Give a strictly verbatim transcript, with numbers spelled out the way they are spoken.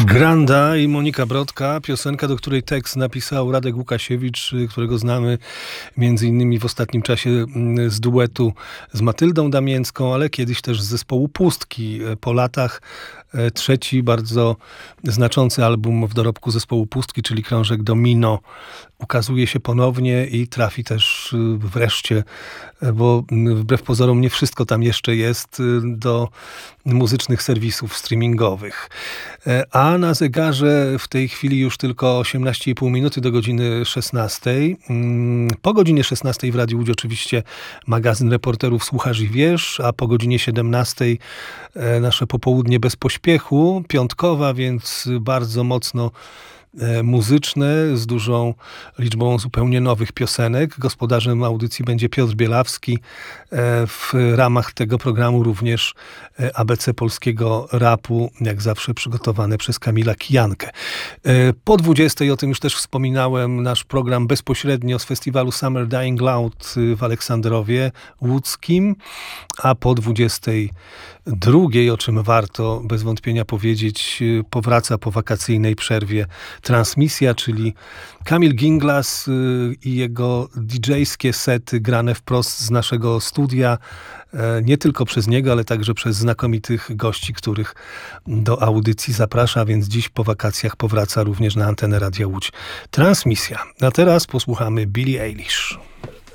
Granda i Monika Brodka, piosenka, do której tekst napisał Radek Łukasiewicz, którego znamy między innymi w ostatnim czasie z duetu z Matyldą Damięcką, ale kiedyś też z zespołu Pustki. Po latach trzeci bardzo znaczący album w dorobku zespołu Pustki, czyli krążek Domino, ukazuje się ponownie i trafi też wreszcie, bo wbrew pozorom nie wszystko tam jeszcze jest, do muzycznych serwisów streamingowych. A na zegarze w tej chwili już tylko osiemnaście i pół minuty do godziny szesnastej. Po godzinie szesnastej w Radiu Łódź oczywiście magazyn reporterów Słuchasz i Wiesz, a po godzinie siedemnastej nasze popołudnie bez pośpiechu, piątkowa, więc bardzo mocno muzyczne, z dużą liczbą zupełnie nowych piosenek. Gospodarzem audycji będzie Piotr Bielawski. W ramach tego programu również A B C polskiego rapu, jak zawsze przygotowane przez Kamila Kijankę. Po dwudziestej, o tym już też wspominałem, nasz program bezpośrednio z festiwalu Summer Dying Loud w Aleksandrowie Łódzkim, a po dwudziestej drugiej, o czym warto bez wątpienia powiedzieć, powraca po wakacyjnej przerwie transmisja, czyli Kamil Ginglas i jego didżejskie sety grane wprost z naszego studia, nie tylko przez niego, ale także przez znakomitych gości, których do audycji zaprasza, więc dziś po wakacjach powraca również na antenę Radia Łódź transmisja. A teraz posłuchamy Billie Eilish.